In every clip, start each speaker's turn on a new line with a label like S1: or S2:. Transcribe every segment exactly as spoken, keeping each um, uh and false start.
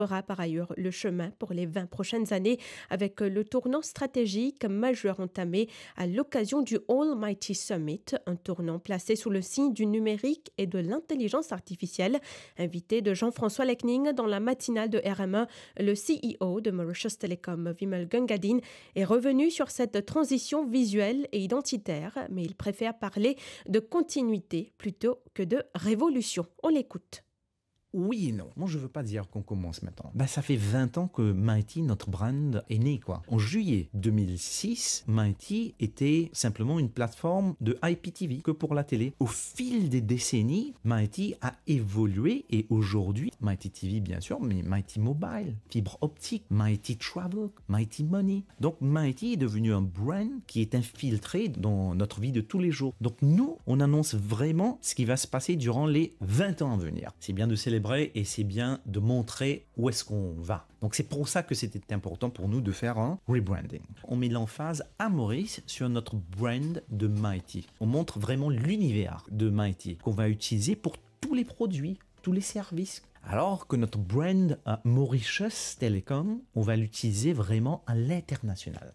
S1: Fera par ailleurs le chemin pour les vingt prochaines années avec le tournant stratégique majeur entamé à l'occasion du Almighty Summit, un tournant placé sous le signe du numérique et de l'intelligence artificielle. Invité de Jean-François Lecning dans la matinale de R M un, le C E O de Mauritius Telecom, Vimal Gangadine, est revenu sur cette transition visuelle et identitaire, mais il préfère parler de continuité plutôt que de révolution. On l'écoute.
S2: Oui et non. Moi, je veux pas dire qu'on commence maintenant. Ben, ça fait vingt ans que Mighty, notre brand, est né, quoi. En juillet deux mille six, Mighty était simplement une plateforme de I P T V, que pour la télé. Au fil des décennies, Mighty a évolué et aujourd'hui, Mighty T V, bien sûr, mais Mighty Mobile, fibre optique, Mighty Travel, Mighty Money. Donc, Mighty est devenu un brand qui est infiltré dans notre vie de tous les jours. Donc, nous, on annonce vraiment ce qui va se passer durant les vingt ans à venir. C'est bien de célébrer et c'est bien de montrer où est-ce qu'on va. Donc c'est pour ça que c'était important pour nous de faire un rebranding. On met l'emphase à Maurice sur notre brand de Mighty. On montre vraiment l'univers de Mighty qu'on va utiliser pour tous les produits, tous les services. Alors que notre brand à Mauritius Telecom, on va l'utiliser vraiment à l'international.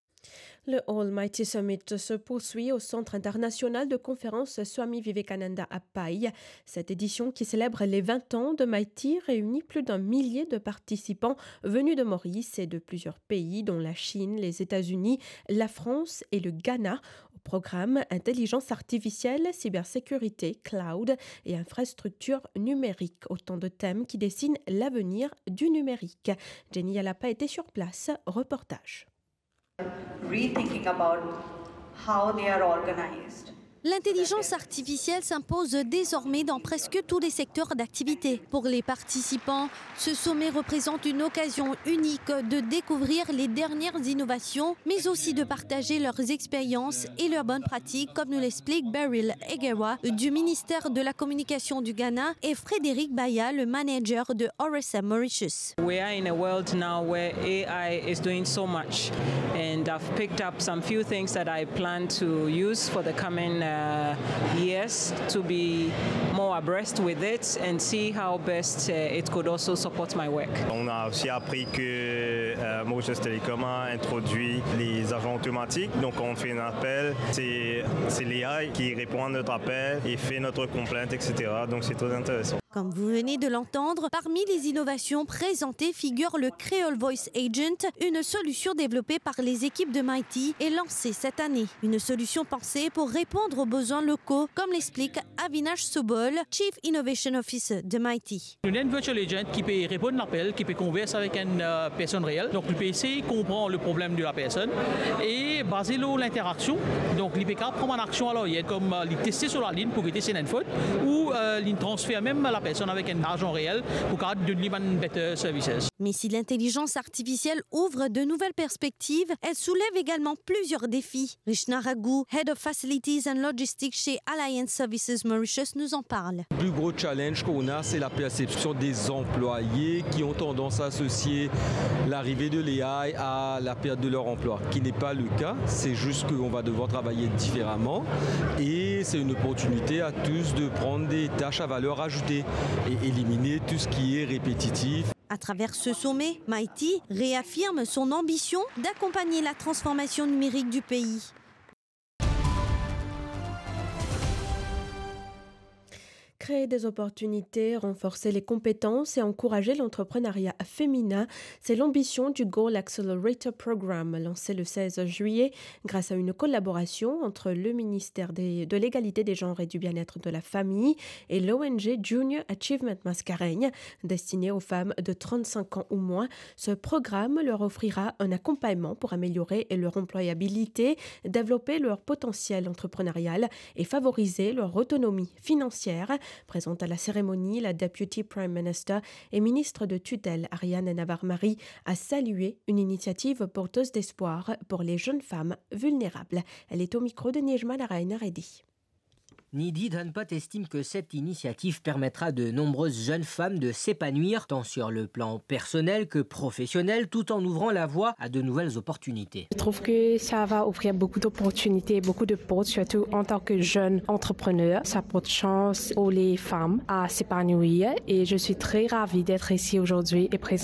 S1: Le Almighty Summit se poursuit au Centre international de conférences Swami Vivekananda à Pai. Cette édition qui célèbre les vingt ans de Mighty réunit plus d'un millier de participants venus de Maurice et de plusieurs pays dont la Chine, les États-Unis, la France et le Ghana. Au programme intelligence artificielle, cybersécurité, cloud et infrastructures numériques. Autant de thèmes qui dessinent l'avenir du numérique. Jenny Alapa était sur place. Reportage.
S3: Rethinking about how they are organized.
S4: L'intelligence artificielle s'impose désormais dans presque tous les secteurs d'activité. Pour les participants, ce sommet représente une occasion unique de découvrir les dernières innovations, mais aussi de partager leurs expériences et leurs bonnes pratiques, comme nous l'explique Beryl Egewa du ministère de la Communication du Ghana et Frédéric Baya, le manager de R S M Mauritius.
S5: We are in a world now where A I is doing so much, and I've picked up some few things that I plan to use for the coming uh, Uh, years to be more abreast with it and see how best uh, it could also support my work.
S6: On a aussi appris que euh, Mauritius Telecom a introduit les agents automatiques. Donc on fait un appel, c'est, c'est l'A I qui répond à notre appel et fait notre complainte, et cetera. Donc c'est très intéressant.
S4: Comme vous venez de l'entendre, parmi les innovations présentées figure le Creole Voice Agent, une solution développée par les équipes de Mighty et lancée cette année. Une solution pensée pour répondre aux besoins locaux, comme l'explique Avinash Sobol, Chief Innovation Officer de Mighty.
S7: On a une virtual agent qui peut répondre à l'appel, qui peut converser avec une euh, personne réelle. Donc, le P C comprend le problème de la personne et basé sur l'interaction. Donc, l'I P K prend une action alors il est comme euh, il tester sur la ligne pour tester une faute ou euh, il transfère même la personne avec un argent réel pour donner une better services.
S4: Mais si l'intelligence artificielle ouvre de nouvelles perspectives, elle soulève également plusieurs défis. Rishna Raghu, Head of Facilities and Logistics chez Alliance Services Mauritius, nous en parle.
S8: Le plus gros challenge qu'on a, c'est la perception des employés qui ont tendance à associer l'arrivée de l'A I à la perte de leur emploi, qui n'est pas le cas. C'est juste qu'on va devoir travailler différemment et c'est une opportunité à tous de prendre des tâches à valeur ajoutée et éliminer tout ce qui est répétitif.
S4: À travers ce sommet, Mighty réaffirme son ambition d'accompagner la transformation numérique du pays.
S1: Créer des opportunités, renforcer les compétences et encourager l'entrepreneuriat féminin, c'est l'ambition du Goal Accelerator Programme lancé le seize juillet grâce à une collaboration entre le ministère des, de l'égalité des genres et du bien-être de la famille et l'O N G Junior Achievement Mascareigne. Destiné aux femmes de trente-cinq ans ou moins, ce programme leur offrira un accompagnement pour améliorer leur employabilité, développer leur potentiel entrepreneurial et favoriser leur autonomie financière. Présente à la cérémonie, la Deputy Prime Minister et ministre de tutelle Ariane Navarre-Marie a salué une initiative porteuse d'espoir pour les jeunes femmes vulnérables. Elle est au micro de Nejma Narayan Reddy.
S9: Nidhi Dhanpat estime que cette initiative permettra de nombreuses jeunes femmes de s'épanouir, tant sur le plan personnel que professionnel, tout en ouvrant la voie à de nouvelles opportunités.
S10: Je trouve que ça va ouvrir beaucoup d'opportunités, beaucoup de portes, surtout en tant que jeune entrepreneur. Ça porte chance aux les femmes à s'épanouir et je suis très ravie d'être ici aujourd'hui et présente.